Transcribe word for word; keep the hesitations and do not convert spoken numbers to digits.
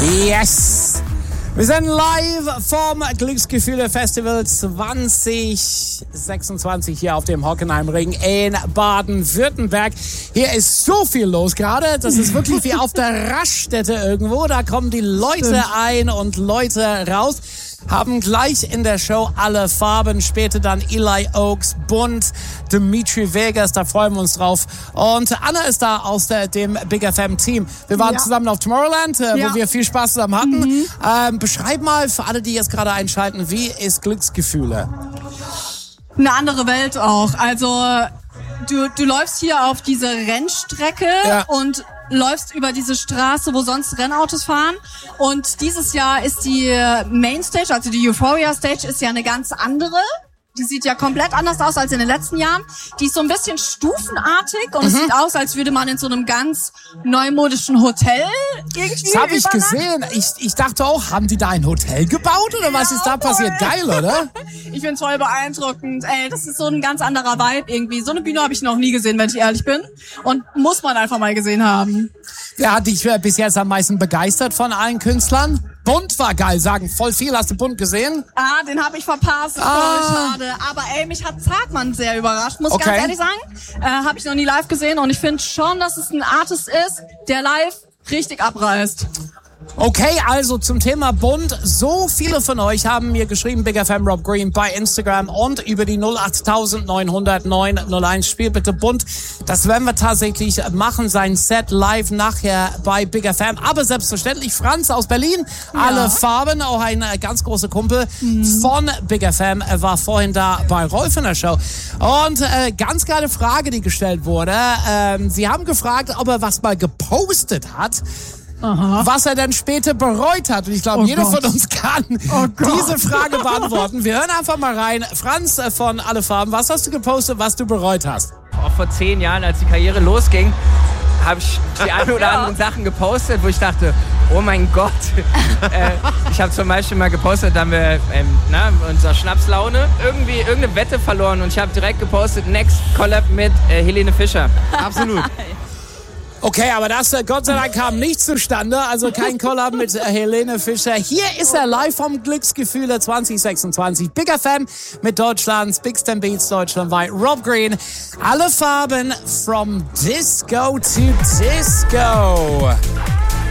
Yes! Wir sind live vom Glücksgefühle Festival zwanzig sechsundzwanzig hier auf dem Hockenheimring in Baden-Württemberg. Hier ist so viel los gerade. Das ist wirklich wie auf der Raststätte irgendwo. Da kommen die Leute ein und Leute raus. Haben gleich in der Show alle Farben, später dann Eli Oaks, Bunt, Dimitri Vegas, da freuen wir uns drauf. Und Anna ist da aus der, dem Big F M Team. Wir waren ja. zusammen auf Tomorrowland, äh, ja. wo wir viel Spaß zusammen hatten. Mhm. Ähm, beschreib mal für alle, die jetzt gerade einschalten, wie ist Glücksgefühle? Eine andere Welt auch. Also du, du läufst hier auf diese Rennstrecke ja. und läufst über diese Straße, wo sonst Rennautos fahren. Und dieses Jahr ist die Mainstage, also die Euphoria Stage, ist ja eine ganz andere. Die sieht ja komplett anders aus als in den letzten Jahren. Die ist so ein bisschen stufenartig und mhm. es sieht aus, als würde man in so einem ganz neumodischen Hotel irgendwie Das habe ich gesehen. Ich, ich dachte auch, haben die da ein Hotel gebaut oder ja, was ist da voll. passiert? Geil, oder? Ich find's voll beeindruckend. Ey, das ist so ein ganz anderer Vibe irgendwie. So eine Bühne habe ich noch nie gesehen, wenn ich ehrlich bin. Und muss man einfach mal gesehen haben. Wer hat dich bis jetzt am meisten begeistert von allen Künstlern? Bunt war geil, sagen voll viel. Hast du Bunt gesehen? Ah, den habe ich verpasst. Ah. Voll schade. Aber ey, mich hat Zartmann sehr überrascht, muss okay. ganz ehrlich sagen. Äh, habe ich noch nie live gesehen und ich finde schon, dass es ein Artist ist, der live richtig abreißt. Okay, also zum Thema Bunt. So viele von euch haben mir geschrieben, Big F M Rob Green bei Instagram und über die null acht neun null null neun null eins. Spiel bitte Bunt. Das werden wir tatsächlich machen, sein Set live nachher bei Big F M. Aber selbstverständlich Franz aus Berlin, ja. alle Farben, auch ein ganz großer Kumpel mhm. von Big F M, war vorhin da bei Rolf in der Show. Und äh, ganz geile Frage, die gestellt wurde. Ähm, sie haben gefragt, ob er was mal gepostet hat. Aha. Was er dann später bereut hat. Und ich glaube, oh jeder Gott. von uns kann oh diese Frage beantworten. Wir hören einfach mal rein. Franz von Alle Farben, was hast du gepostet, was du bereut hast? Auch vor zehn Jahren, als die Karriere losging, habe ich die ein oder ja. anderen Sachen gepostet, wo ich dachte, oh mein Gott. äh, ich habe zum Beispiel mal gepostet, da haben wir ähm, na, unserer Schnapslaune irgendwie irgendeine Wette verloren und ich habe direkt gepostet, Next Collab mit äh, Helene Fischer. Absolut. Okay, aber das, äh, Gott sei Dank, kam nicht zustande. Also kein Collab mit äh, Helene Fischer. Hier ist er live vom Glücksgefühle zwanzig sechsundzwanzig. Big F M mit Deutschlands Big Stem Beats deutschlandweit. Rob Green, alle Farben from Disco to Disco.